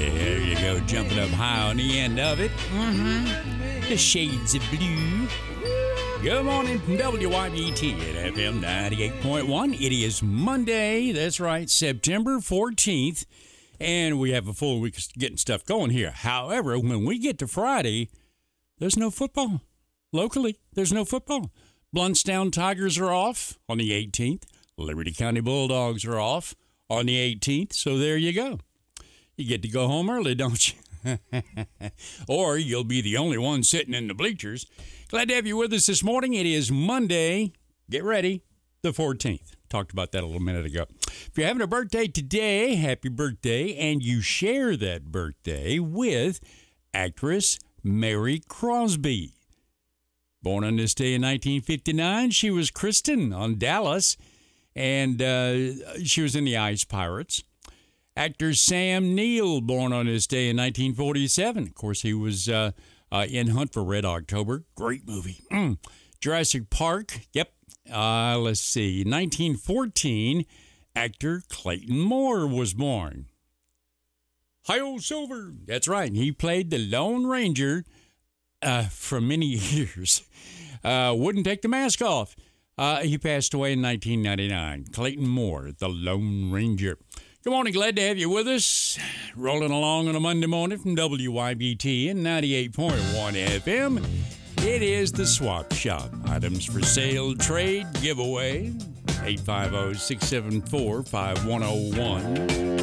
There you go, jumping up high on the end of it. The shades of blue. Good morning from WYBT at FM 98.1. It is Monday, that's right, September 14th, and we have a full week of getting stuff going here. However, when we get to Friday, there's no football. Locally, there's no football. Bluntstown Tigers are off on the 18th. Liberty County Bulldogs are off on the 18th, so there you go. You get to go home early, don't you? Or you'll be the only one sitting in the bleachers. Glad to have you with us this morning. It is Monday. Get ready, the 14th. Talked about that a little minute ago. If you're having a birthday today, happy birthday, and you share that birthday with actress Mary Crosby. Born on this day in 1959, she was Kristen on Dallas, and she was in the Ice Pirates. Actor Sam Neill, born on this day in 1947. Of course, he was in Hunt for Red October. Great movie. Jurassic Park. Yep. Let's see. 1914, actor Clayton Moore was born. Hi-Yo Silver. That's right. He played the Lone Ranger for many years. Wouldn't take the mask off. He passed away in 1999. Clayton Moore, the Lone Ranger. Good morning. Glad to have you with us. Rolling along on a Monday morning from WYBT and 98.1 FM. It is the Swap Shop. Items for sale, trade, giveaway. 850-674-5101.